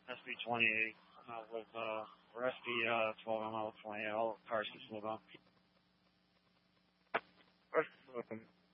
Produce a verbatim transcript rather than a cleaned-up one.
S B twenty-eight uh, with uh, or S B uh, twelve M L twenty-eight. All cars just move on.